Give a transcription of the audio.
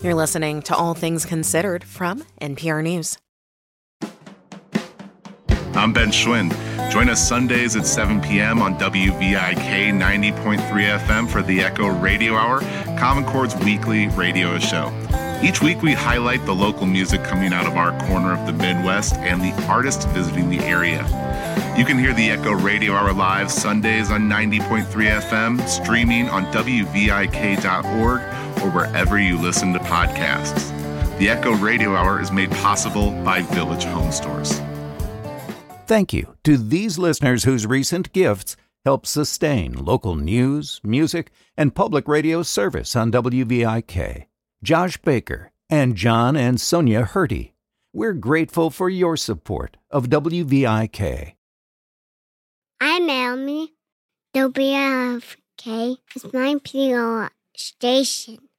You're listening to All Things Considered from NPR News. I'm Ben Schwind. Join us Sundays at 7 p.m. on WVIK 90.3 FM for the Echo Radio Hour, Common Chord's weekly radio show. Each week we highlight the local music coming out of our corner of the Midwest and the artists visiting the area. You can hear the Echo Radio Hour live Sundays on 90.3 FM, streaming on WVIK.org, or wherever you listen to podcasts. The Echo Radio Hour is made possible by Village Home Stores. Thank you to these listeners whose recent gifts help sustain local news, music, and public radio service on WVIK. Josh Baker and John and Sonia Hurty. We're grateful for your support of WVIK. I'm Elmi. WVIK is my PO station.